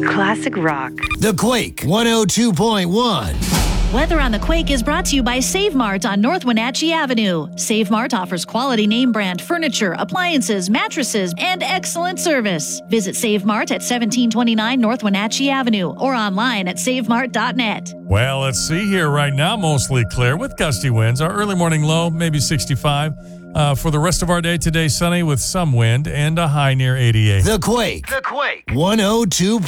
Classic rock. The Quake 102.1. Weather on the Quake is brought to you by Save Mart on North Wenatchee Avenue. Save Mart offers quality name brand furniture, appliances, mattresses, and excellent service. Visit Save Mart at 1729 North Wenatchee Avenue or online at savemart.net. Well, let's see here right now. Mostly clear with gusty winds. Our early morning low, maybe 65. For the rest of our day today, sunny with some wind and a high near 88. The Quake 102.